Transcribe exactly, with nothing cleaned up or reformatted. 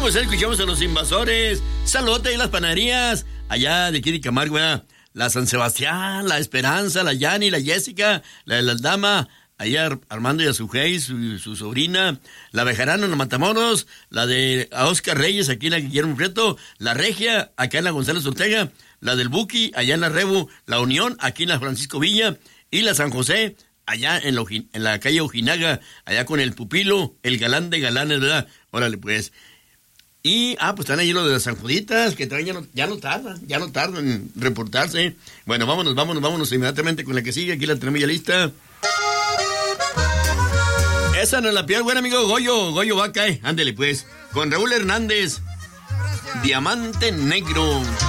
pues escuchamos a los invasores. Salote y las panaderías. Allá de aquí de Camargo, ¿verdad? La San Sebastián, la Esperanza, la Yani, la Jessica, la de la Aldama. Allá Armando y Azujey, su, su sobrina. La Bejarano en la Matamoros. La de Oscar Reyes, aquí en la Guillermo Prieto. La Regia, acá en la González Ortega. La del Buki, allá en la Rebu. La Unión, aquí en la Francisco Villa. Y la San José, allá en la, en la calle Ojinaga, allá con el Pupilo, el galán de galanes, ¿verdad? Órale, pues. Y, ah, pues están ahí los de las San Juditas, que traen, ya no, ya no tardan, ya no tardan en reportarse. Bueno, vámonos, vámonos, vámonos inmediatamente con la que sigue, aquí la tenemos ya lista. Esa no es la piel, buen amigo Goyo, Goyo Vaca, ándele pues, con Raúl Hernández, Diamante Negro.